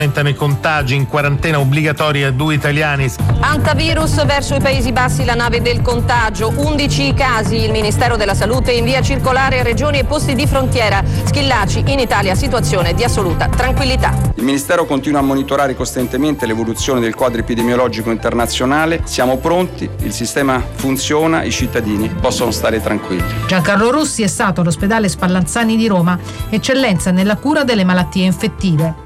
Aumentano i contagi, in quarantena obbligatoria 2 italiani. Hantavirus verso i Paesi Bassi, la nave del contagio. 11 casi, il Ministero della Salute invia circolare a regioni e posti di frontiera. Schillaci, in Italia situazione di assoluta tranquillità. Il Ministero continua a monitorare costantemente l'evoluzione del quadro epidemiologico internazionale. Siamo pronti, il sistema funziona, i cittadini possono stare tranquilli. Giancarlo Rossi è stato all'ospedale Spallanzani di Roma, eccellenza nella cura delle malattie infettive.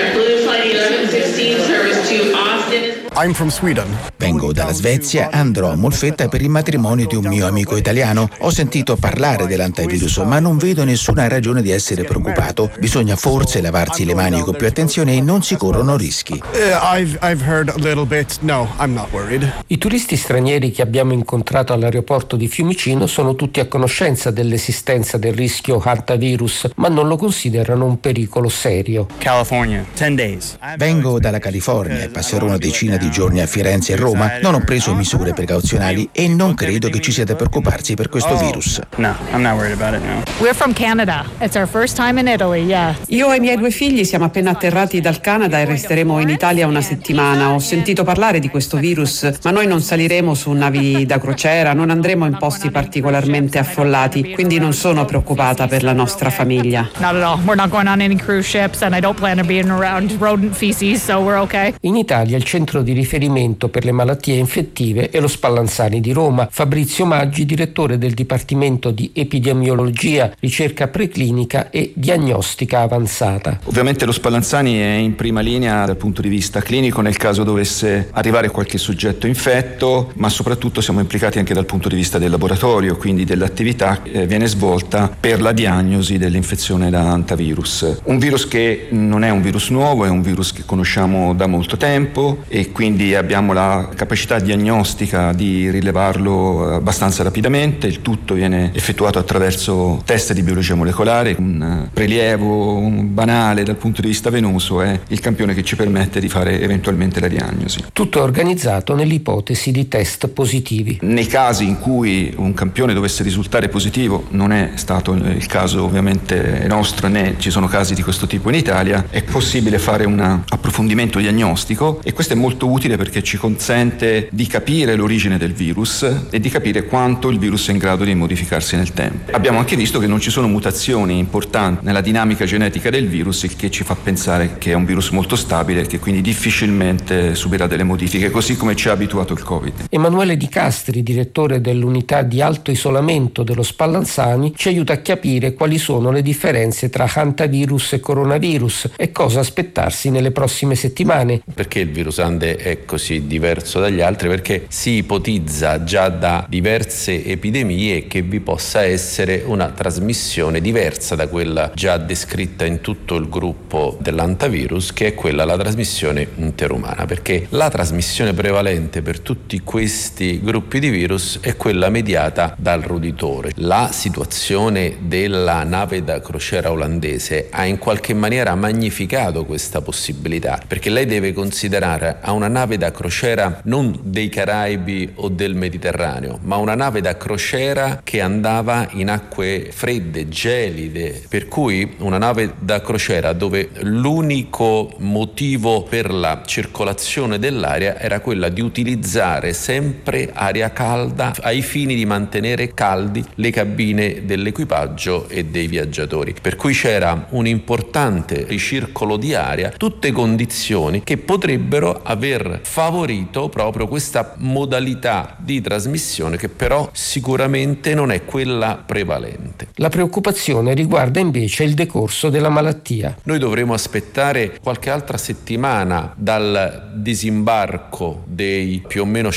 I'm from Sweden. Vengo dalla Svezia, andrò a Molfetta per il matrimonio di un mio amico italiano. Ho sentito parlare dell'antivirus, ma non vedo nessuna ragione di essere preoccupato. Bisogna forse lavarsi le mani con più attenzione e non si corrono rischi. I've heard a little bit. No, I'm not worried. I turisti stranieri che abbiamo incontrato all'aeroporto di Fiumicino sono tutti a conoscenza dell'esistenza del rischio hantavirus, ma non lo considerano un pericolo serio. California, 10 days. Vengo dalla California e passerò una decina di giorni a Firenze e Roma. Non ho preso misure precauzionali e non credo che ci sia da preoccuparsi per questo virus. No, I'm not worried about it, no. We're from Canada. It's our first time in Italy, yeah. Io e i miei 2 figli siamo appena atterrati dal Canada e resteremo in Italia una settimana. Ho sentito parlare di questo virus, ma noi non saliremo su navi da crociera, non andremo in posti particolarmente affollati, quindi non sono preoccupata per la nostra famiglia. Not at all. We're not going on any cruise ships and I don't plan on being around rodent feces, so we're okay. In Italia il centro di riferimento per le malattie infettive è lo Spallanzani di Roma. Fabrizio Maggi, direttore del Dipartimento di Epidemiologia, Ricerca Preclinica e Diagnostica Avanzata. Ovviamente lo Spallanzani è in prima linea dal punto di vista clinico nel caso dovesse arrivare qualche soggetto infetto, ma soprattutto siamo implicati anche dal punto di vista del laboratorio, quindi dell'attività che viene svolta per la diagnosi dell'infezione da hantavirus. Un virus che non è un virus nuovo, è un virus che conosciamo da molto tempo e quindi abbiamo la capacità diagnostica di rilevarlo abbastanza rapidamente. Il tutto viene effettuato attraverso test di biologia molecolare. Un prelievo banale dal punto di vista venoso è il campione che ci permette di fare eventualmente la diagnosi. Tutto è organizzato nell'ipotesi di test positivi. Nei casi in cui un campione dovesse risultare positivo, non è stato il caso ovviamente nostro, né ci sono casi di questo tipo in Italia, è possibile fare un approfondimento diagnostico e questo è molto utile perché ci consente di capire l'origine del virus e di capire quanto il virus è in grado di modificarsi nel tempo. Abbiamo anche visto che non ci sono mutazioni importanti nella dinamica genetica del virus, il che ci fa pensare che è un virus molto stabile e che quindi difficilmente subirà delle modifiche, così come ci ha abituato il Covid. Emanuele Di Castri, direttore dell'unità di alto isolamento dello Spallanzani, ci aiuta a capire quali sono le differenze tra hantavirus e coronavirus e cosa aspettarsi nelle prossime settimane. Perché il virus Ande è così diverso dagli altri? Perché si ipotizza già da diverse epidemie che vi possa essere una trasmissione diversa da quella già descritta in tutto il gruppo dell'hantavirus, che è quella la trasmissione interumana, perché la trasmissione prevalente per tutti questi gruppi di virus è quella mediata dal roditore. La situazione della nave da crociera olandese ha in qualche maniera magnificato questa possibilità, perché lei deve considerare a una nave da crociera non dei Caraibi o del Mediterraneo, ma una nave da crociera che andava in acque fredde, gelide, per cui una nave da crociera dove l'unico motivo per la circolazione dell'aria era quella di utilizzare sempre aria calda ai fini di mantenere caldi le cabine dell'equipaggio e dei viaggiatori, per cui c'era un importante ricircolo di aria, tutte condizioni che potrebbero aver favorito proprio questa modalità di trasmissione, che però sicuramente non è quella prevalente. La preoccupazione riguarda invece il decorso della malattia. Noi dovremo aspettare qualche altra settimana dal disimbarco dei più o meno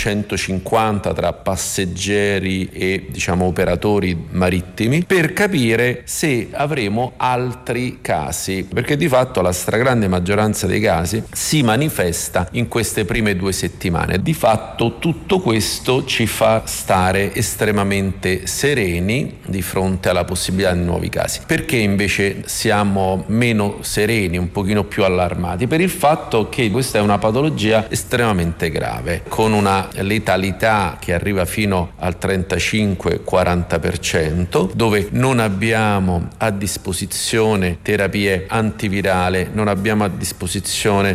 150 tra passeggeri e operatori marittimi per capire se avremo altri casi, perché di fatto la stragrande maggioranza dei casi si manifesta in queste prime 2 settimane. Di fatto tutto questo ci fa stare estremamente sereni di fronte alla possibilità di nuovi casi. Perché invece siamo meno sereni, un pochino più allarmati? Per il fatto che questa è una patologia estremamente grave, con una letalità che arriva fino al 35-40%, dove non abbiamo a disposizione terapie antivirali, non abbiamo a disposizione